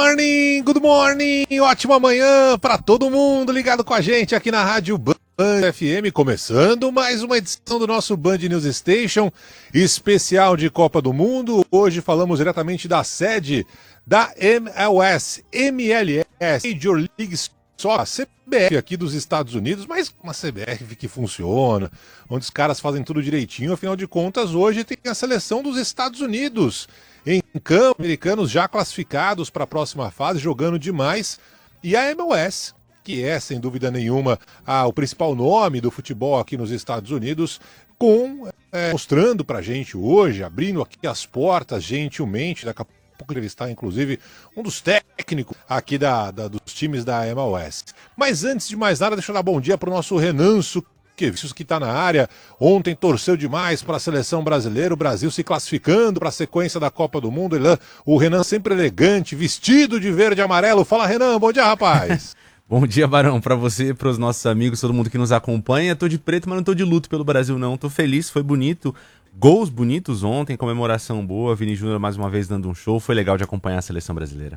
Good morning, ótima manhã para todo mundo ligado com a gente aqui na Rádio Band FM, começando mais uma edição do nosso Band News Station, especial de Copa do Mundo. Hoje falamos diretamente da sede da MLS, Major League Soccer, CBF aqui dos Estados Unidos, mas uma CBF que funciona, onde os caras fazem tudo direitinho. Afinal de contas, hoje tem a seleção dos Estados Unidos em campo, americanos já classificados para a próxima fase, jogando demais, e a MLS, que é, sem dúvida nenhuma, o principal nome do futebol aqui nos Estados Unidos, mostrando pra gente hoje, abrindo aqui as portas gentilmente, daqui a pouco entrevistar, inclusive, um dos técnicos aqui dos times da MLS. Mas antes de mais nada, deixa eu dar bom dia pro nosso Renan que está na área. Ontem torceu demais para a seleção brasileira, o Brasil se classificando para a sequência da Copa do Mundo. O Renan sempre elegante, vestido de verde e amarelo. Fala, Renan, bom dia, rapaz. Bom dia, Barão, para você, para os nossos amigos, todo mundo que nos acompanha. Tô de preto, mas não tô de luto pelo Brasil, não. Tô feliz, foi bonito. Gols bonitos ontem, comemoração boa. Vini Júnior mais uma vez dando um show. Foi legal de acompanhar a seleção brasileira.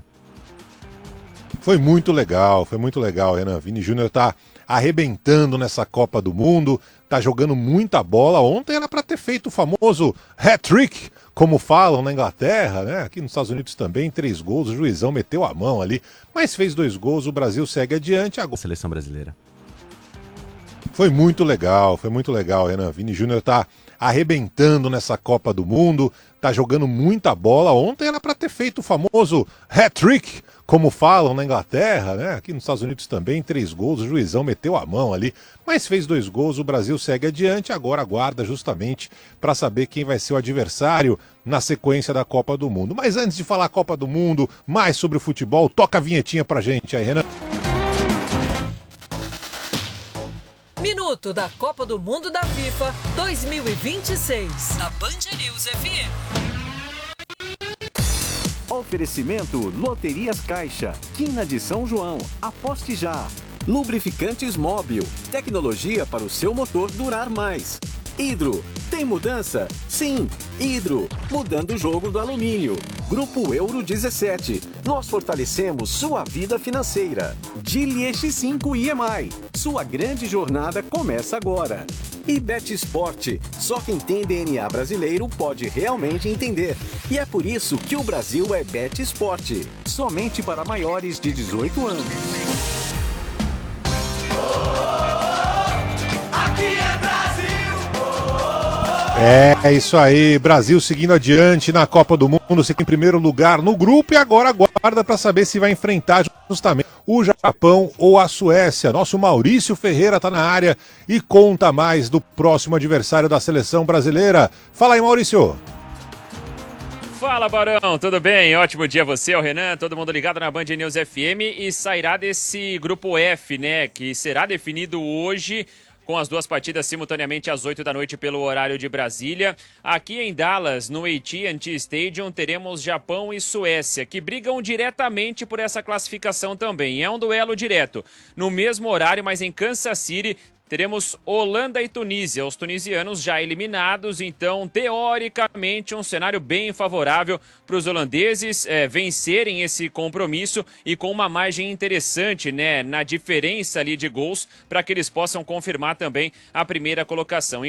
Foi muito legal, Renan. Vini Júnior tá arrebentando nessa Copa do Mundo, tá jogando muita bola. Ontem era para ter feito o famoso hat-trick, como falam na Inglaterra, né? Aqui nos Estados Unidos também, 3 gols, o juizão meteu a mão ali, mas fez 2 gols, o Brasil segue adiante. Agora... Seleção brasileira. Foi muito legal, Renan. Vini Júnior tá arrebentando nessa Copa do Mundo, tá jogando muita bola. Ontem era para ter feito o famoso hat-trick, como falam na Inglaterra, né? Aqui nos Estados Unidos também, 3 gols, o juizão meteu a mão ali, mas fez 2 gols, o Brasil segue adiante. Agora aguarda justamente para saber quem vai ser o adversário na sequência da Copa do Mundo. Mas antes de falar Copa do Mundo, mais sobre o futebol, toca a vinhetinha pra gente aí, Renan. Minuto da Copa do Mundo da FIFA 2026, da Band News FM. Oferecimento Loterias Caixa, Quina de São João, aposte já. Lubrificantes Móbil, tecnologia para o seu motor durar mais. Hidro, tem mudança? Sim, Hidro, mudando o jogo do alumínio. Grupo Euro 17, nós fortalecemos sua vida financeira. Geely X5 EMI, sua grande jornada começa agora. E Bet Sport, só quem tem DNA brasileiro pode realmente entender. E é por isso que o Brasil é Bet Sport, somente para maiores de 18 anos. É isso aí, Brasil seguindo adiante na Copa do Mundo, fica em primeiro lugar no grupo e agora aguarda para saber se vai enfrentar justamente o Japão ou a Suécia. Nosso Maurício Ferreira está na área e conta mais do próximo adversário da seleção brasileira. Fala aí, Maurício. Fala, Barão, tudo bem? Ótimo dia a você, ao Renan, todo mundo ligado na Band News FM e sairá desse grupo F, né, que será definido hoje com as 2 partidas simultaneamente às 8 da noite pelo horário de Brasília. Aqui em Dallas, no AT&T Stadium, teremos Japão e Suécia, que brigam diretamente por essa classificação também. É um duelo direto. No mesmo horário, mas em Kansas City, teremos Holanda e Tunísia, os tunisianos já eliminados, então, teoricamente, um cenário bem favorável para os holandeses vencerem esse compromisso e com uma margem interessante, né, na diferença ali de gols, para que eles possam confirmar também a primeira colocação.